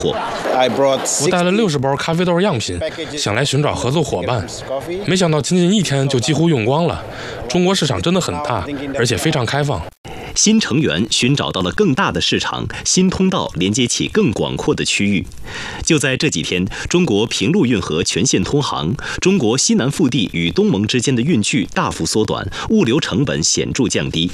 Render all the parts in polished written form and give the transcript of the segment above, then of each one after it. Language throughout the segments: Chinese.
我带了60包咖啡豆样品，想来寻找合作伙伴，没想到仅仅1天就几乎用光了。中国市场真的很大，而且非常开放。 新成员寻找到了更大的市场，新通道连接起更广阔的区域。就在这几天，中国平陆运河全线通航，中国西南腹地与东盟之间的运距大幅缩短，物流成本显著降低。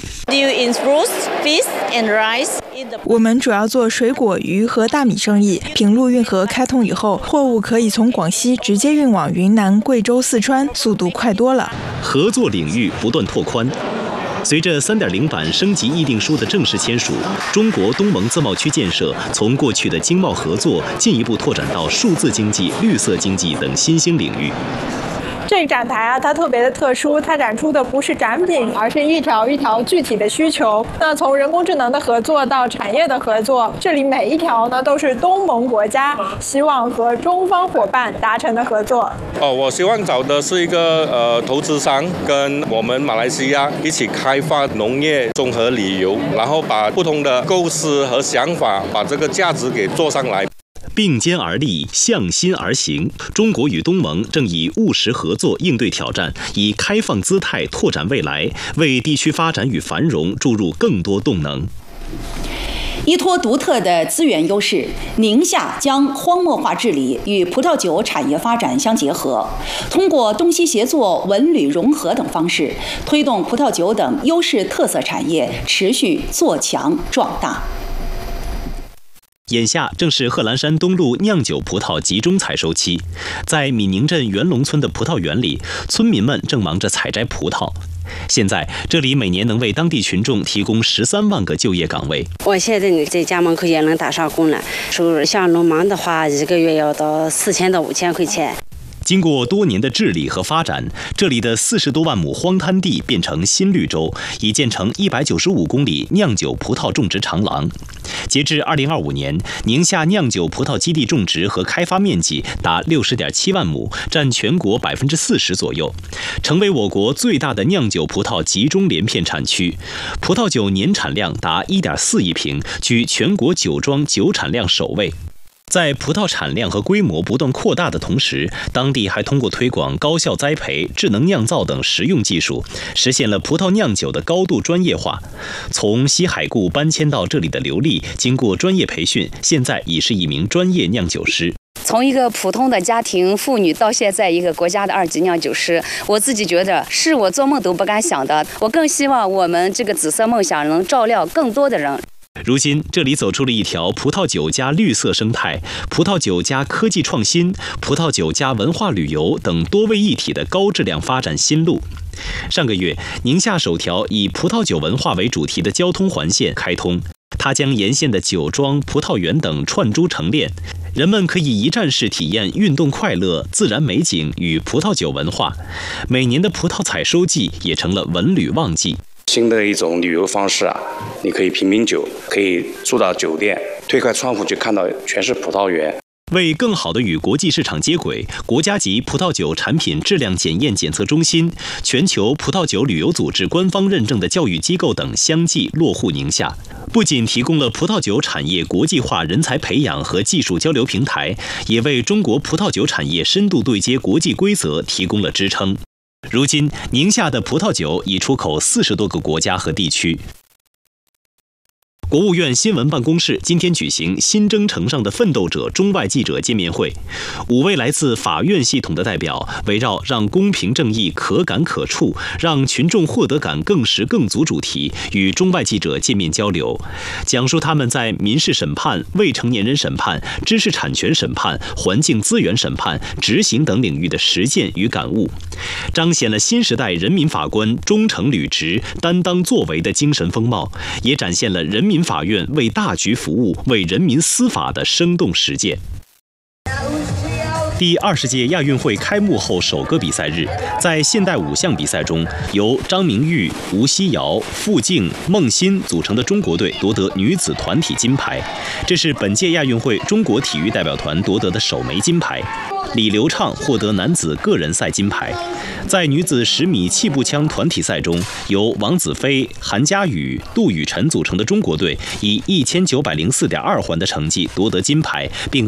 我们主要做水果、鱼和大米生意。平陆运河开通以后，货物可以从广西直接运往云南、贵州、四川，速度快多了。 合作领域不断拓宽。随着3.0版升级议定书的正式签署，中国东盟自贸区建设从过去的经贸合作进一步拓展到数字经济、绿色经济等新兴领域。 这个展台啊，它特别的特殊，它展出的不是展品，而是一条一条具体的需求。那从人工智能的合作到产业的合作，这里每一条呢都是东盟国家希望和中方伙伴达成的合作。 我希望找的是一个投资商，跟我们马来西亚一起开发农业综合旅游，然后把不同的构思和想法，把这个价值给做上来。 并肩而立，向心而行。中国与东盟正以务实合作应对挑战，以开放姿态拓展未来，为地区发展与繁荣注入更多动能。 依托独特的资源优势，宁夏将荒漠化治理与葡萄酒产业发展相结合，通过东西协作、文旅融合等方式，推动葡萄酒等优势特色产业持续做强壮大。 眼下正是贺兰山东路酿酒葡萄集中采收期，在闽宁镇元龙村的葡萄园里，村民们正忙着采摘葡萄。现在这里每年能为当地群众提供13万个就业岗位。 我现在在家门口也能打上工了，收入像农忙的话，一个月要到4000到5000块钱。 经过多年的治理和发展，这里的40多万亩荒滩地变成新绿洲，已建成195公里酿酒葡萄种植长廊。截至2025年，宁夏酿酒葡萄基地种植和开发面积达60.7万亩，占全国40%左右，成为我国最大的酿酒葡萄集中连片产区。葡萄酒年产量达1.4亿瓶，居全国酒庄酒产量首位。在葡萄产量和规模不断扩大的同时，当地还通过推广高效栽培、智能酿造等实用技术，实现了葡萄酿酒的高度专业化。从西海固搬迁到这里的刘丽，经过专业培训，现在已是一名专业酿酒师。 从一个普通的家庭妇女到现在一个国家的2级酿酒师，我自己觉得是我做梦都不敢想的。我更希望我们这个紫色梦想能照亮更多的人。 如今，这里走出了一条葡萄酒加绿色生态、葡萄酒加科技创新、葡萄酒加文化旅游等多位一体的高质量发展新路。上个月，宁夏首条以葡萄酒文化为主题的交通环线开通，它将沿线的酒庄、葡萄园等串珠成链，人们可以一站式体验运动快乐、自然美景与葡萄酒文化。每年的葡萄采收季也成了文旅旺季。 新的一种旅游方式啊，你可以品酒，可以住到酒店，推开窗户就看到全是葡萄园。 为更好地与国际市场接轨，国家级葡萄酒产品质量检验检测中心、全球葡萄酒旅游组织官方认证的教育机构等相继落户宁夏，不仅提供了葡萄酒产业国际化人才培养和技术交流平台，也为中国葡萄酒产业深度对接国际规则提供了支撑。如今，宁夏的葡萄酒已出口40多个国家和地区。国务院新闻办公室今天举行新征程上的奋斗者中外记者见面会，5位来自法院系统的代表围绕让公平正义可感可触，让群众获得感更实更足主题，与中外记者见面交流，讲述他们在民事审判、未成年人审判、知识产权审判、环境资源审判、执行等领域的实践与感悟，彰显了新时代人民法官忠诚履职、担当作为的精神风貌，也展现了人民法院为大局服务、为人民司法的生动实践。 第20届亚运会开幕后首个比赛日，在现代5项比赛中，由张明玉、吴曦瑶、傅静、孟欣组成的中国队夺得女子团体金牌，这是本届亚运会中国体育代表团夺得的首枚金牌。李流畅获得男子个人赛金牌。在女子10米气步枪团体赛中，由王子飞、韩佳宇、杜雨辰组成的中国队以1904.2环的成绩夺得金牌，并